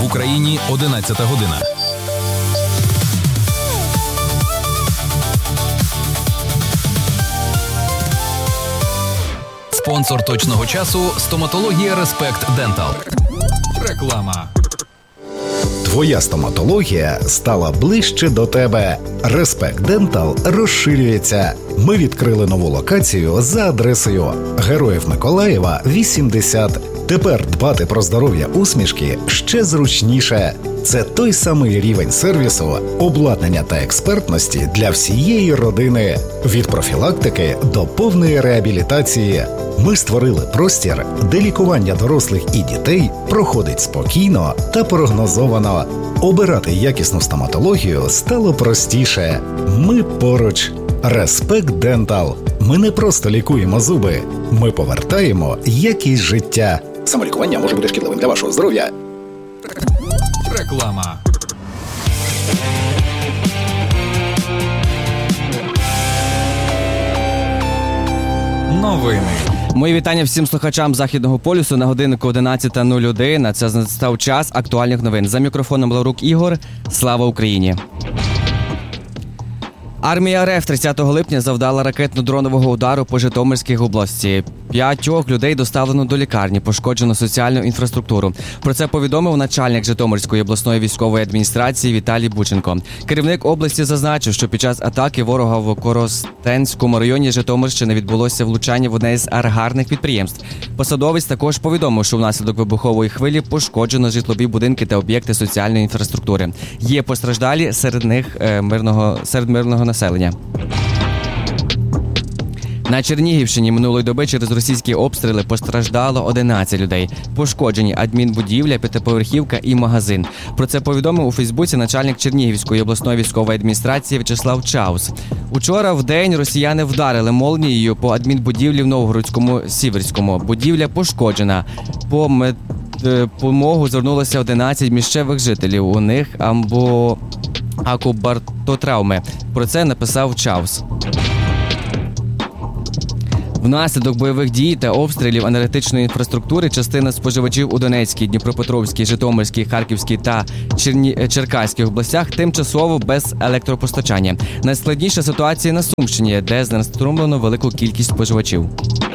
В Україні 11 година. Спонсор точного часу – стоматологія Респект Дентал. Реклама. Твоя стоматологія стала ближче до тебе. Респект Дентал розширюється. Ми відкрили нову локацію за адресою Героїв Миколаєва, 80. Тепер дбати про здоров'я усмішки ще зручніше. Це той самий рівень сервісу, обладнання та експертності для всієї родини. Від профілактики до повної реабілітації. Ми створили простір, де лікування дорослих і дітей проходить спокійно та прогнозовано. Обирати якісну стоматологію стало простіше. Ми поруч. Респект Дентал. Ми не просто лікуємо зуби. Ми повертаємо якість життя. Самолікування може бути шкідливим для вашого здоров'я. Реклама. Новини. Мої вітання всім слухачам Західного полюсу на годиннику 11:01. Це настав час актуальних новин. За мікрофоном Лаврук Ігор. Слава Україні! Армія РФ 30 липня завдала ракетно-дронового удару по Житомирській області. 5 людей доставлено до лікарні, пошкоджено соціальну інфраструктуру. Про це повідомив начальник Житомирської обласної військової адміністрації Віталій Бученко. Керівник області зазначив, що під час атаки ворога в Коростенському районі Житомирщини відбулося влучання в одне з аграрних підприємств. Посадовець також повідомив, що внаслідок вибухової хвилі пошкоджено житлові будинки та об'єкти соціальної інфраструктури. Є постраждалі серед них мирного населення. На Чернігівщині минулої доби через російські обстріли постраждало 11 людей. Пошкоджені адмінбудівля, п'ятиповерхівка і магазин. Про це повідомив у Фейсбуці начальник Чернігівської обласної військової адміністрації В'ячеслав Чаус. Учора вдень росіяни вдарили молнією по адмінбудівлі в Новгородському Сіверському. Будівля пошкоджена. По допомогу звернулося 11 місцевих жителів. У них акубартотравми. Про це написав Чаус. Внаслідок бойових дій та обстрілів енергетичної інфраструктури частина споживачів у Донецькій, Дніпропетровській, Житомирській, Харківській та Черкаській областях тимчасово без електропостачання. Найскладніша ситуація на Сумщині, де знеструмлено велику кількість споживачів.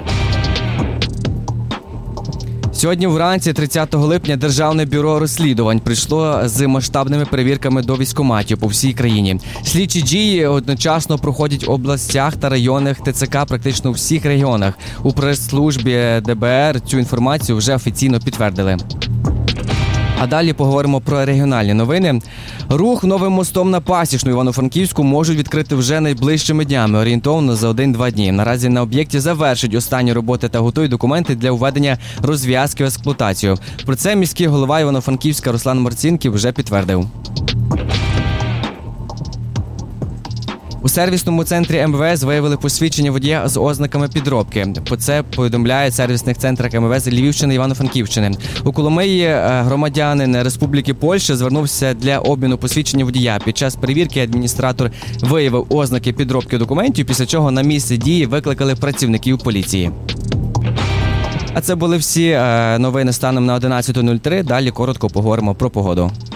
Сьогодні вранці, 30 липня, Державне бюро розслідувань прийшло з масштабними перевірками до військкоматів по всій країні. Слідчі дії одночасно проходять в областях та районах ТЦК практично у всіх регіонах. У прес-службі ДБР цю інформацію вже офіційно підтвердили. А далі поговоримо про регіональні новини. Рух новим мостом на Пасічну Івано-Франківську можуть відкрити вже найближчими днями, орієнтовно за 1-2 дні. Наразі на об'єкті завершать останні роботи та готують документи для введення розв'язки в експлуатацію. Про це міський голова Івано-Франківська Руслан Марцінків вже підтвердив. У сервісному центрі МВС виявили посвідчення водія з ознаками підробки. Про це повідомляють в сервісних центрах МВС Львівщини і Івано-Франківщини. У Коломиї громадянин Республіки Польща звернувся для обміну посвідчення водія. Під час перевірки адміністратор виявив ознаки підробки документів, після чого на місце дії викликали працівників поліції. А це були всі новини станом на 11:03. Далі коротко поговоримо про погоду.